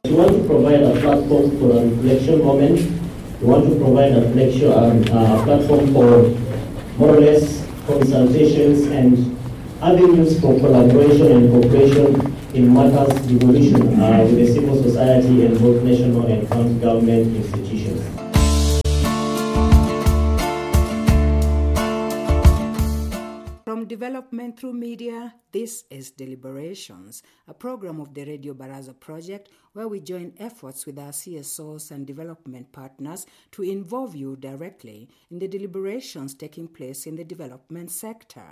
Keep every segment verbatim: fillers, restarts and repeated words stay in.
We want to provide a platform for a reflection moment. We want to provide a reflection, um, uh, a platform for more or less consultations and avenues for collaboration and cooperation in matters devolution uh, with the civil society and both national and county government institutions. From development through media, this is Deliberations, a program of the Radio Baraza Project where we join efforts with our C S Os and development partners to involve you directly in the deliberations taking place in the development sector.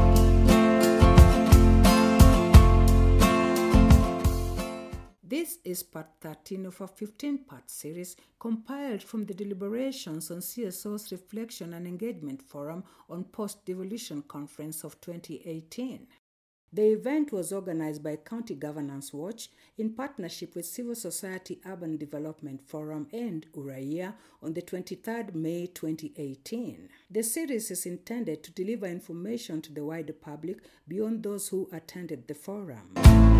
This is part thirteen of a fifteen-part series compiled from the deliberations on C S O's Reflection and Engagement Forum on Post-Devolution Conference of twenty eighteen. The event was organized by County Governance Watch in partnership with Civil Society Urban Development Forum and Uraia on the twenty-third of May twenty eighteen. The series is intended to deliver information to the wider public beyond those who attended the forum.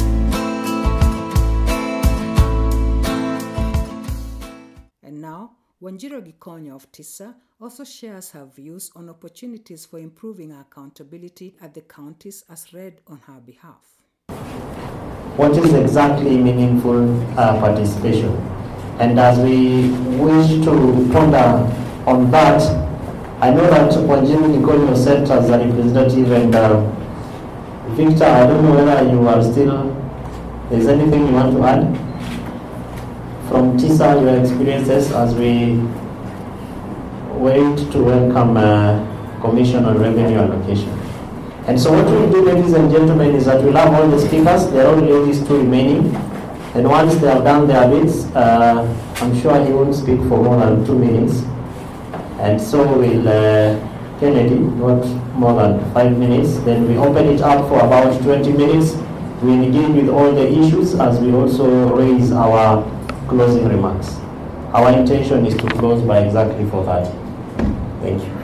And now, Wanjiro Gikonyo of TISA also shares her views on opportunities for improving accountability at the counties as read on her behalf. What is exactly meaningful uh, participation? And as we wish to ponder on that, I know that Wanjiro Gikonyo served as a representative, and uh, Victor, I don't know whether you are still, is anything you want to add? From TISA, your experiences as we wait to welcome uh, Commission on Revenue Allocation. And so what we'll do, ladies and gentlemen, is that we'll have all the speakers, there are only these two remaining, and once they have done their bits, uh, I'm sure he won't speak for more than two minutes. And so we'll, uh, Kennedy, not more than five minutes, then we open it up for about twenty minutes. We engage with all the issues as we also raise our closing remarks. Our intention is to close by exactly four thirty. Thank you.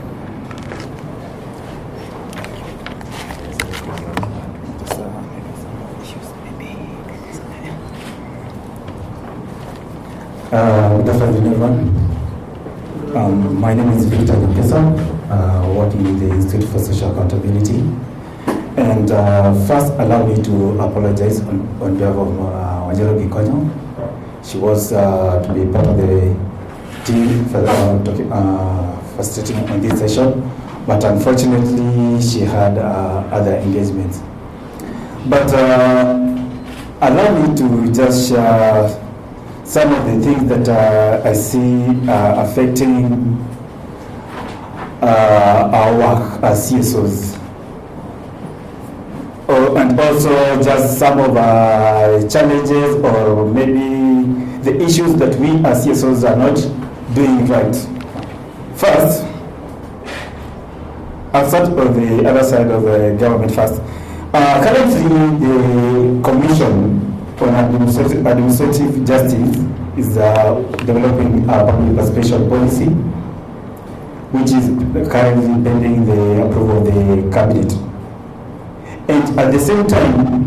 Uh, good afternoon, everyone. Um, my name is Victor Nyongesa, uh, working with the Institute for Social Accountability. And uh, first, allow me to apologize on, on behalf of uh, Wanjiro Gikonyo. She was uh, to be part of the team for uh, talking, uh, facilitating on this session, but unfortunately she had uh, other engagements. But uh, allow me to just share some of the things that uh, I see uh, affecting uh, our work as C S Os. Oh, and also just some of our challenges or maybe the issues that we as C S Os are not doing right. First, I'll start on the other side of the government first. Uh, currently, the Commission on Administrative, Administrative Justice is uh, developing a public participation policy, which is currently pending the approval of the Cabinet. And at the same time,